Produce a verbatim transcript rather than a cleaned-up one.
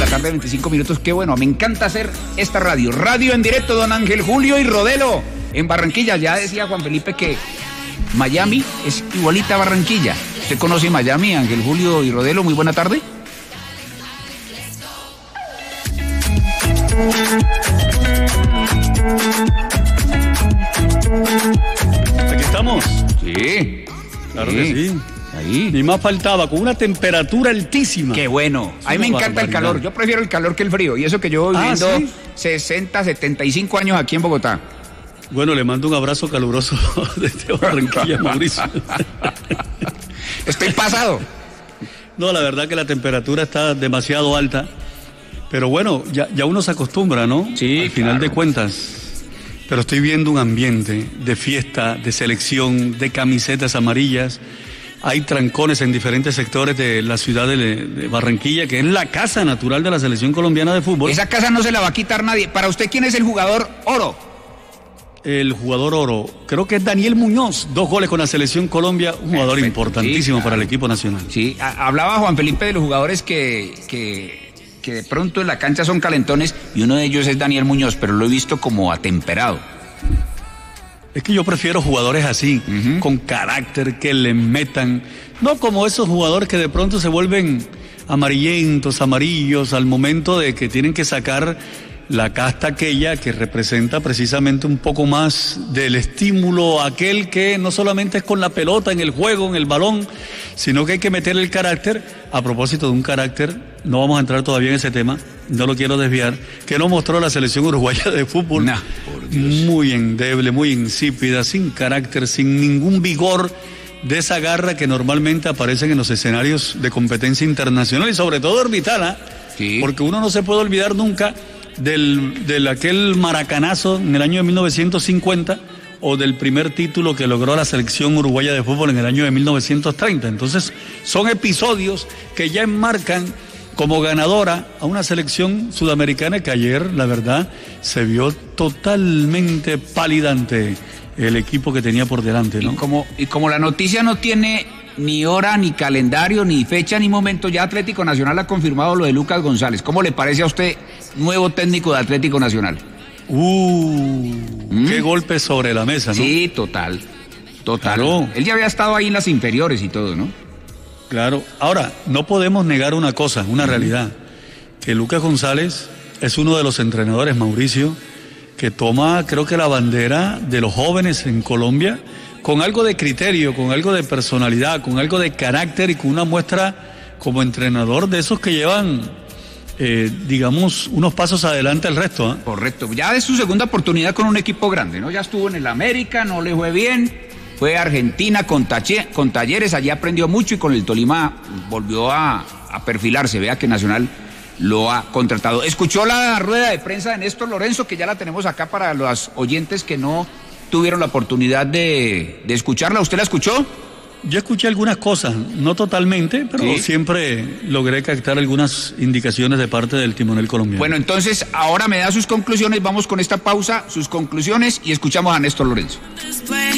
tarde, veinticinco minutos. Qué bueno, me encanta hacer esta radio. Radio en directo, don Ángel Julio y Rodelo, en Barranquilla. Ya decía Juan Felipe que Miami es igualita a Barranquilla. ¿Usted conoce Miami, Ángel Julio y Rodelo? Muy buena tarde. Aquí estamos. Sí. Claro sí. que sí. Ahí. Ni más faltaba, con una temperatura altísima. Qué bueno. A mí me encanta el calor. Yo prefiero el calor que el frío. Y eso que yo viviendo ah, ¿sí? sesenta, setenta y cinco años aquí en Bogotá. Bueno, le mando un abrazo caluroso desde Barranquilla, Mauricio. Estoy pasado. No, la verdad que la temperatura está demasiado alta. Pero bueno, ya, ya uno se acostumbra, ¿no? Sí, al final claro. de cuentas. Pero estoy viendo un ambiente de fiesta, de selección, de camisetas amarillas. Hay trancones en diferentes sectores de la ciudad de, de Barranquilla, que es la casa natural de la selección colombiana de fútbol. Esa casa no se la va a quitar nadie. Para usted, ¿quién es el jugador oro? El jugador oro, creo que es Daniel Muñoz, dos goles con la selección Colombia, un jugador Perfecto. importantísimo sí, claro. para el equipo nacional. Sí, a- hablaba Juan Felipe de los jugadores que, que, que de pronto en la cancha son calentones, y uno de ellos es Daniel Muñoz, pero lo he visto como atemperado. Es que yo prefiero jugadores así, uh-huh. con carácter, que le metan, no como esos jugadores que de pronto se vuelven amarillentos, amarillos, al momento de que tienen que sacar la casta aquella que representa precisamente un poco más del estímulo, aquel que no solamente es con la pelota, en el juego, en el balón, sino que hay que meter el carácter. A propósito de un carácter, no vamos a entrar todavía en ese tema, no lo quiero desviar, que nos mostró la selección uruguaya de fútbol, nah, por Dios. Muy endeble, muy insípida, sin carácter, sin ningún vigor de esa garra que normalmente aparecen en los escenarios de competencia internacional y sobre todo orbital, ¿eh? Sí. Porque uno no se puede olvidar nunca Del, del aquel maracanazo en el año de mil novecientos cincuenta o del primer título que logró la selección uruguaya de fútbol en el año de mil novecientos treinta. Entonces son episodios que ya enmarcan como ganadora a una selección sudamericana que ayer, la verdad, se vio totalmente pálida ante el equipo que tenía por delante, ¿no? Y como, y como la noticia no tiene ni hora, ni calendario, ni fecha, ni momento, ya Atlético Nacional ha confirmado lo de Lucas González. ¿Cómo le parece a usted, nuevo técnico de Atlético Nacional? Uh, ¿Mm? Qué golpe sobre la mesa, ¿no? Sí, total, total. Claro. Él ya había estado ahí en las inferiores y todo, ¿no? Claro. Ahora, no podemos negar una cosa, una uh-huh. realidad, que Lucas González es uno de los entrenadores, Mauricio, que toma, creo que la bandera de los jóvenes en Colombia, con algo de criterio, con algo de personalidad, con algo de carácter y con una muestra como entrenador de esos que llevan, eh, digamos, unos pasos adelante al resto, ¿eh? Correcto, ya es su segunda oportunidad con un equipo grande, ¿no? Ya estuvo en el América, no le fue bien, fue a Argentina con, tache, con Talleres, allí aprendió mucho y con el Tolima volvió a, a perfilarse, vea que Nacional lo ha contratado. ¿Escuchó la rueda de prensa de Néstor Lorenzo, que ya la tenemos acá para los oyentes que no tuvieron la oportunidad de, de escucharla? ¿Usted la escuchó? Yo escuché algunas cosas, no totalmente, pero ¿sí? siempre logré captar algunas indicaciones de parte del timonel colombiano. Bueno, entonces ahora me da sus conclusiones, vamos con esta pausa, sus conclusiones y escuchamos a Néstor Lorenzo.